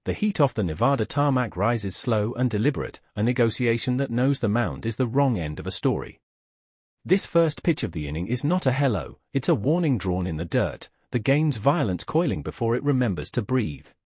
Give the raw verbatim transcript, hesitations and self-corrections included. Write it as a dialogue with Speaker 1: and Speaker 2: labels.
Speaker 1: The heat off the Nevada tarmac rises slow and deliberate, a negotiation that knows the mound is the wrong end of a story. This first pitch of the inning is not a hello, it's a warning drawn in the dirt, the game's violence coiling before it remembers to breathe.